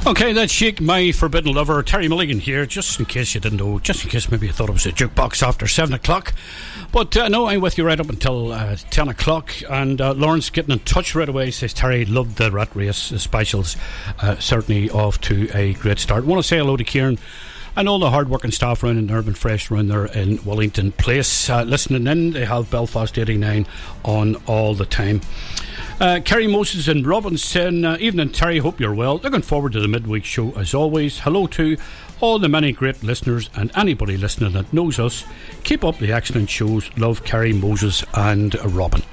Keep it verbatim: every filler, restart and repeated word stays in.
Okay, that's Shake My Forbidden Lover. Terry Milligan here, just in case you didn't know, just in case maybe you thought it was a jukebox after seven o'clock. But uh, no, I'm with you right up until uh, ten o'clock. And uh, Lawrence getting in touch right away says, Terry, loved the Rat Race specials. Uh, certainly off to a great start. I want to say hello to Kieran and all the hard-working staff around in Urban Fresh around there in Wellington Place. Uh, listening in, they have Belfast eighty-nine on all the time. Uh, Kerry Moses and Robinson, uh, evening Terry, hope you're well. Looking forward to the midweek show as always. Hello to all the many great listeners and anybody listening that knows us. Keep up the excellent shows. Love, Kerry Moses and Robin.